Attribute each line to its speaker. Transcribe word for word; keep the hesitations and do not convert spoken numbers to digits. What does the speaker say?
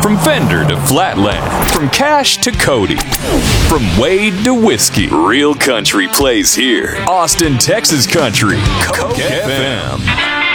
Speaker 1: From Fender to Flatland, from Cash to Cody, from Wade to Whiskey, real country plays here. Austin, Texas country, Coke F M.